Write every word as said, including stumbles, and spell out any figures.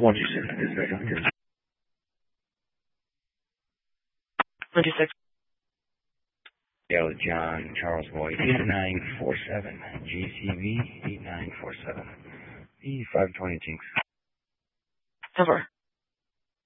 one two six. Is that doctor? one two six. Yo, John Charles Boyd, eight nine four seven. G C V eight nine four seven. E five twenty Jinx. Over.